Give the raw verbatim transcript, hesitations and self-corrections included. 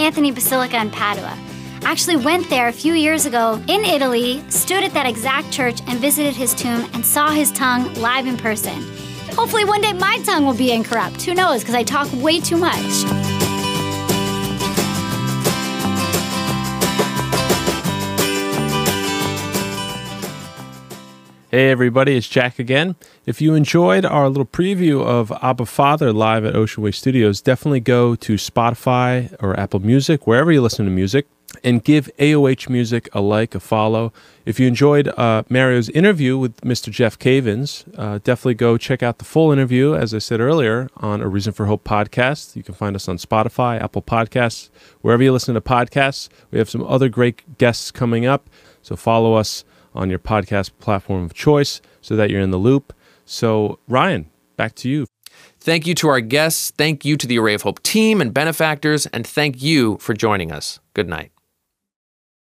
Anthony Basilica in Padua. I actually went there a few years ago in Italy, stood at that exact church and visited his tomb and saw his tongue live in person. Hopefully one day my tongue will be incorrupt. Who knows, because I talk way too much. Hey everybody, it's Jack again. If you enjoyed our little preview of Abba Father live at Ocean Way Studios, definitely go to Spotify or Apple Music, wherever you listen to music, and give A O H Music a like, a follow. If you enjoyed uh, Mario's interview with Mister Jeff Cavins, uh, definitely go check out the full interview, as I said earlier, on A Reason for Hope podcast. You can find us on Spotify, Apple Podcasts, wherever you listen to podcasts. We have some other great guests coming up, so follow us on your podcast platform of choice so that you're in the loop. So, Ryan, back to you. Thank you to our guests. Thank you to the Array of Hope team and benefactors. And thank you for joining us. Good night.